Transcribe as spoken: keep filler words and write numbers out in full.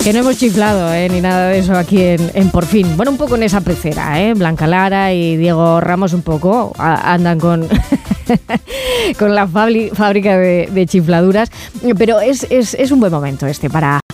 Que no hemos chiflado, ¿eh? Ni nada de eso aquí en, en Por Fin. Bueno, un poco en esa pecera, ¿eh? Blanca Lara y Diego Ramos un poco a, andan con, con la fabri, fábrica de, de chifladuras. Pero es, es, es un buen momento este para